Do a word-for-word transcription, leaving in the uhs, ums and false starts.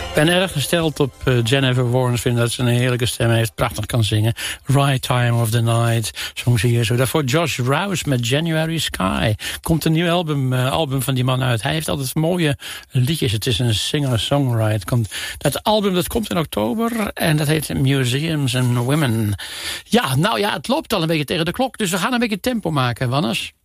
Ik ben erg gesteld op uh, Jennifer Warnes. Ik vind dat ze een heerlijke stem heeft. Prachtig kan zingen. Right Time of the Night. Zong ze hier zo. Daarvoor Josh Rouse met January Sky. Komt een nieuw album, uh, album van die man uit. Hij heeft altijd mooie liedjes. Het is een singer-songwriter. Komt, dat album dat komt in oktober. En dat heet Museums and Women. Ja, nou ja, het loopt al een beetje tegen de klok. Dus we gaan een beetje tempo maken, Wannes.